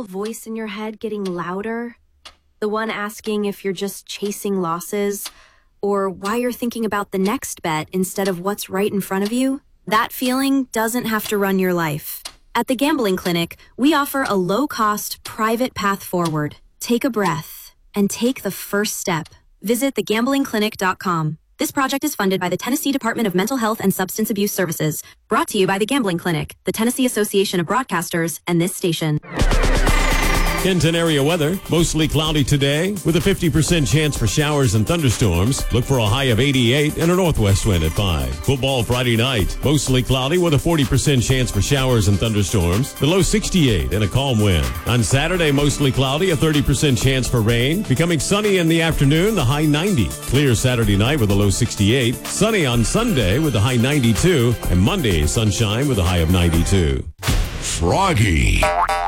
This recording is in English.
voice in your head getting louder? The one asking if you're just chasing losses, or why you're thinking about the next bet instead of what's right in front of you? That feeling doesn't have to run your life. At the Gambling Clinic, we offer a low-cost, private path forward. Take a breath and take the first step. Visit thegamblingclinic.com. This project is funded by the Tennessee Department of Mental Health and Substance Abuse Services. Brought to you by the Gambling Clinic, the Tennessee Association of Broadcasters, and this station. Kenton area weather, mostly cloudy today with a 50% chance for showers and thunderstorms. Look for a high of 88 and a northwest wind at 5. Football Friday night, mostly cloudy with a 40% chance for showers and thunderstorms. The low 68 and a calm wind. On Saturday, mostly cloudy, a 30% chance for rain. Becoming sunny in the afternoon, the high 90. Clear Saturday night with a low 68. Sunny on Sunday with a high 92. And Monday, sunshine with a high of 92. Froggy.